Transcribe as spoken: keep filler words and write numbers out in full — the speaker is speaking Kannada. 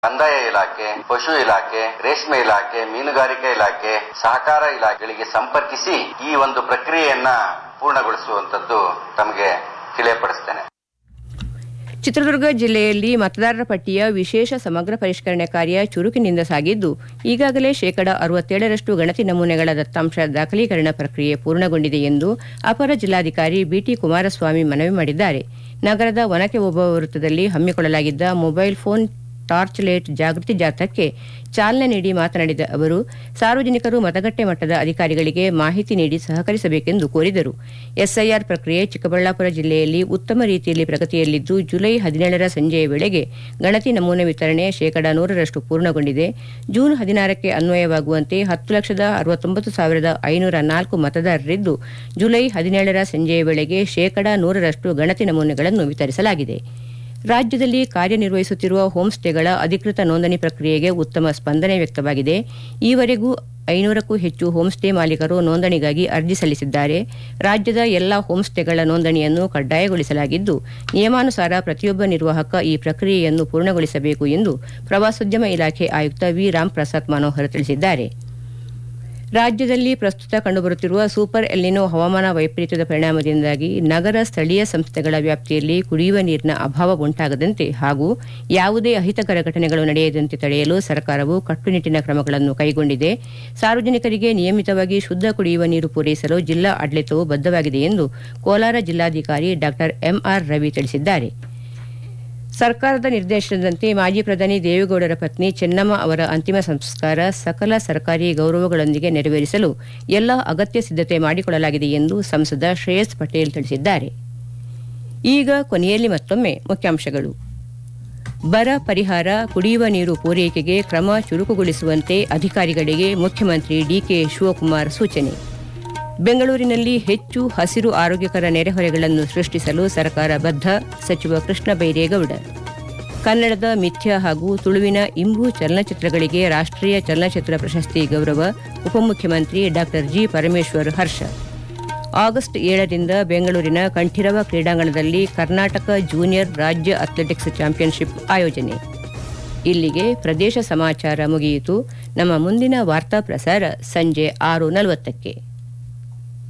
ಕಂದಾಯ ಇಲಾಖೆ, ಪಶು ಇಲಾಖೆ, ರೇಷ್ಮೆ ಇಲಾಖೆ, ಮೀನುಗಾರಿಕೆ ಇಲಾಖೆ, ಸಹಕಾರ ಇಲಾಖೆಗಳಿಗೆ ಸಂಪರ್ಕಿಸಿ ಈ ಒಂದು ಪ್ರಕ್ರಿಯೆಯನ್ನ ಪೂರ್ಣಗೊಳಿಸುವಂತದ್ದು ತಮಗೆ ತಿಳಿಯಪಡಿಸ್ತೇನೆ. ಚಿತ್ರದುರ್ಗ ಜಿಲ್ಲೆಯಲ್ಲಿ ಮತದಾರರ ಪಟ್ಟಿಯ ವಿಶೇಷ ಸಮಗ್ರ ಪರಿಷ್ಕರಣೆ ಕಾರ್ಯ ಚುರುಕಿನಿಂದ ಸಾಗಿದ್ದು ಈಗಾಗಲೇ ಶೇಕಡ ಅರವತ್ತೇಳರಷ್ಟು ಗಣತಿ ನಮೂನೆಗಳ ದತ್ತಾಂಶ ದಾಖಲೀಕರಣ ಪ್ರಕ್ರಿಯೆ ಪೂರ್ಣಗೊಂಡಿದೆ ಎಂದು ಅಪರ ಜಿಲ್ಲಾಧಿಕಾರಿ ಬಿಟಿ ಕುಮಾರಸ್ವಾಮಿ ಮನವಿ ಮಾಡಿದ್ದಾರೆ. ನಗರದ ಒನಕೆ ಓಬವ್ವ ವೃತ್ತದಲ್ಲಿ ಹಮ್ಮಿಕೊಳ್ಳಲಾಗಿದ್ದ ಮೊಬೈಲ್ ಫೋನ್ ಟಾರ್ಚ್ ಲೈಟ್ ಜಾಗೃತಿ ಜಾಥಾಕ್ಕೆ ಚಾಲನೆ ನೀಡಿ ಮಾತನಾಡಿದ ಅವರು, ಸಾರ್ವಜನಿಕರು ಮತಗಟ್ಟೆ ಮಟ್ಟದ ಅಧಿಕಾರಿಗಳಿಗೆ ಮಾಹಿತಿ ನೀಡಿ ಸಹಕರಿಸಬೇಕೆಂದು ಕೋರಿದರು. ಎಸ್ಐಆರ್ ಪ್ರಕ್ರಿಯೆ ಚಿಕ್ಕಬಳ್ಳಾಪುರ ಜಿಲ್ಲೆಯಲ್ಲಿ ಉತ್ತಮ ರೀತಿಯಲ್ಲಿ ಪ್ರಗತಿಯಲ್ಲಿದ್ದು ಜುಲೈ ಹದಿನೇಳರ ಸಂಜೆಯ ವೇಳೆಗೆ ಗಣತಿ ನಮೂನೆ ವಿತರಣೆ ಶೇಕಡ ನೂರರಷ್ಟು ಪೂರ್ಣಗೊಂಡಿದೆ. ಜೂನ್ ಹದಿನಾರಕ್ಕೆ ಅನ್ವಯವಾಗುವಂತೆ ಹತ್ತು ಲಕ್ಷದ ಅರವತ್ತೊಂಬತ್ತು ಸಾವಿರದ ಐನೂರ ನಾಲ್ಕು ಮತದಾರರಿದ್ದು ಜುಲೈ ಹದಿನೇಳರ ಸಂಜೆಯ ವೇಳೆಗೆ ಶೇಕಡ ನೂರರಷ್ಟು ಗಣತಿ ನಮೂನೆಗಳನ್ನು ವಿತರಿಸಲಾಗಿದೆ. ರಾಜ್ಯದಲ್ಲಿ ಕಾರ್ಯನಿರ್ವಹಿಸುತ್ತಿರುವ ಹೋಂಸ್ಟೇಗಳ ಅಧಿಕೃತ ನೋಂದಣಿ ಪ್ರಕ್ರಿಯೆಗೆ ಉತ್ತಮ ಸ್ಪಂದನೆ ವ್ಯಕ್ತವಾಗಿದೆ. ಈವರೆಗೂ ಐನೂರಕ್ಕೂ ಹೆಚ್ಚು ಹೋಂಸ್ಟೇ ಮಾಲೀಕರು ನೋಂದಣಿಗಾಗಿ ಅರ್ಜಿ ಸಲ್ಲಿಸಿದ್ದಾರೆ. ರಾಜ್ಯದ ಎಲ್ಲಾ ಹೋಂಸ್ಟೇಗಳ ನೋಂದಣಿಯನ್ನು ಕಡ್ಡಾಯಗೊಳಿಸಲಾಗಿದ್ದು ನಿಯಮಾನುಸಾರ ಪ್ರತಿಯೊಬ್ಬ ನಿರ್ವಾಹಕ ಈ ಪ್ರಕ್ರಿಯೆಯನ್ನು ಪೂರ್ಣಗೊಳಿಸಬೇಕು ಎಂದು ಪ್ರವಾಸೋದ್ಯಮ ಇಲಾಖೆ ಆಯುಕ್ತ ವಿ ರಾಮ್ ಪ್ರಸಾದ್ ಮನೋಹರ್ ತಿಳಿಸಿದ್ದಾರೆ. ರಾಜ್ಯದಲ್ಲಿ ಪ್ರಸ್ತುತ ಕಂಡುಬರುತ್ತಿರುವ ಸೂಪರ್ ಎಲ್ನಿನೋ ಹವಾಮಾನ ವೈಪರೀತ್ಯದ ಪರಿಣಾಮದಿಂದಾಗಿ ನಗರ ಸ್ಥಳೀಯ ಸಂಸ್ಥೆಗಳ ವ್ಯಾಪ್ತಿಯಲ್ಲಿ ಕುಡಿಯುವ ನೀರಿನ ಅಭಾವ ಉಂಟಾಗದಂತೆ ಹಾಗೂ ಯಾವುದೇ ಅಹಿತಕರ ಘಟನೆಗಳು ನಡೆಯದಂತೆ ತಡೆಯಲು ಸರ್ಕಾರವು ಕಟ್ಟುನಿಟ್ಟಿನ ಕ್ರಮಗಳನ್ನು ಕೈಗೊಂಡಿದೆ. ಸಾರ್ವಜನಿಕರಿಗೆ ನಿಯಮಿತವಾಗಿ ಶುದ್ಧ ಕುಡಿಯುವ ನೀರು ಪೂರೈಸಲು ಜಿಲ್ಲಾ ಆಡಳಿತವು ಬದ್ಧವಾಗಿದೆ ಎಂದು ಕೋಲಾರ ಜಿಲ್ಲಾಧಿಕಾರಿ ಡಾ ಎಂಆರ್ ರವಿ ತಿಳಿಸಿದ್ದಾರೆ. ಸರ್ಕಾರದ ನಿರ್ದೇಶನದಂತೆ ಮಾಜಿ ಪ್ರಧಾನಿ ದೇವೇಗೌಡರ ಪತ್ನಿ ಚೆನ್ನಮ್ಮ ಅವರ ಅಂತಿಮ ಸಂಸ್ಕಾರ ಸಕಲ ಸರ್ಕಾರಿ ಗೌರವಗಳೊಂದಿಗೆ ನೆರವೇರಿಸಲು ಎಲ್ಲ ಅಗತ್ಯ ಸಿದ್ದತೆ ಮಾಡಿಕೊಳ್ಳಲಾಗಿದೆ ಎಂದು ಸಂಸದ ಶ್ರೇಯಸ್ ಪಟೇಲ್ ತಿಳಿಸಿದ್ದಾರೆ. ಈಗ ಕೊನೆಯಲ್ಲಿ ಮತ್ತೊಮ್ಮೆ ಮುಖ್ಯಾಂಶಗಳು. ಬರ ಪರಿಹಾರ, ಕುಡಿಯುವ ನೀರು ಪೂರೈಕೆಗೆ ಕ್ರಮ ಚುರುಕುಗೊಳಿಸುವಂತೆ ಅಧಿಕಾರಿಗಳಿಗೆ ಮುಖ್ಯಮಂತ್ರಿ ಡಿಕೆ ಶಿವಕುಮಾರ್ ಸೂಚನೆ. ಬೆಂಗಳೂರಿನಲ್ಲಿ ಹೆಚ್ಚು ಹಸಿರು ಆರೋಗ್ಯಕರ ನೆರೆಹೊರೆಗಳನ್ನು ಸೃಷ್ಟಿಸಲು ಸರ್ಕಾರ ಬದ್ಧ, ಸಚಿವ ಕೃಷ್ಣ ಬೈರೇಗೌಡ. ಕನ್ನಡದ ಮಿಥ್ಯ ಹಾಗೂ ತುಳುವಿನ ಇಂಬು ಚಲನಚಿತ್ರಗಳಿಗೆ ರಾಷ್ಟ್ರೀಯ ಚಲನಚಿತ್ರ ಪ್ರಶಸ್ತಿ ಗೌರವ, ಉಪಮುಖ್ಯಮಂತ್ರಿ ಡಾ ಜಿ ಪರಮೇಶ್ವರ್ ಹರ್ಷ. ಆಗಸ್ಟ್ ಏಳರಿಂದ ಬೆಂಗಳೂರಿನ ಕಂಠೀರವ ಕ್ರೀಡಾಂಗಣದಲ್ಲಿ ಕರ್ನಾಟಕ ಜೂನಿಯರ್ ರಾಜ್ಯ ಅಥ್ಲೆಟಿಕ್ಸ್ ಚಾಂಪಿಯನ್ಶಿಪ್ ಆಯೋಜನೆ. ಇಲ್ಲಿಗೆ ಪ್ರದೇಶ ಸಮಾಚಾರ ಮುಗಿಯಿತು. ನಮ್ಮ ಮುಂದಿನ ವಾರ್ತಾ ಪ್ರಸಾರ ಸಂಜೆ ಆರು ನಲವತ್ತಕ್ಕೆ.